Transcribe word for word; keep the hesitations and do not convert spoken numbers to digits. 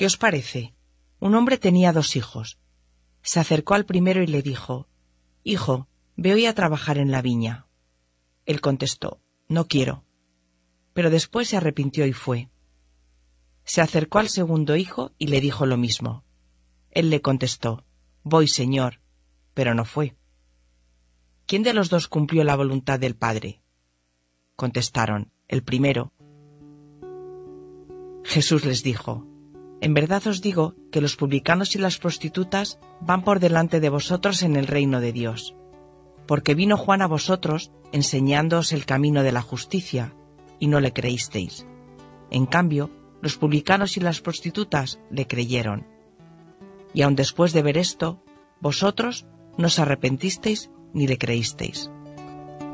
¿Qué os parece? Un hombre tenía dos hijos. Se acercó al primero y le dijo: Hijo, ve hoy a trabajar en la viña. Él contestó: No quiero. Pero después se arrepintió y fue. Se acercó al segundo hijo y le dijo lo mismo. Él le contestó: Voy, señor, pero no fue. ¿Quién de los dos cumplió la voluntad del padre? Contestaron: El primero. Jesús les dijo: En verdad os digo que los publicanos y las prostitutas van por delante de vosotros en el reino de Dios. Porque vino Juan a vosotros enseñándoos el camino de la justicia, y no le creísteis. En cambio, los publicanos y las prostitutas le creyeron. Y aun después de ver esto, vosotros no os arrepentisteis ni le creísteis.